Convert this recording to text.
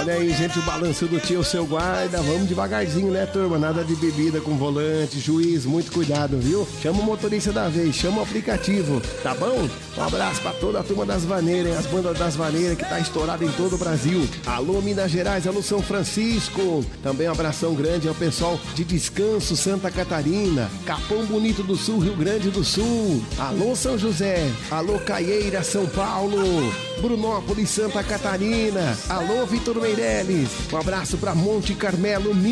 Olha aí, gente, o balanço do tio, seu guarda. Vamos devagarzinho, né, turma? Nada de bebida com volante, juiz, muito cuidado, viu? Chama o motorista da vez, chama o aplicativo, tá bom? Um abraço pra toda a turma das Vaneiras, as bandas das Vaneiras que tá estourada em todo o Brasil. Alô, Minas Gerais, alô, São Francisco. Também um abração grande ao pessoal de Descanso, Santa Catarina, Capão Bonito do Sul, Rio Grande do Sul. Alô, São José, alô, Caieira, São Paulo, Brunópolis, Santa Catarina. Alô, Vitor Meirelles. Um abraço pra Monte Carmelo,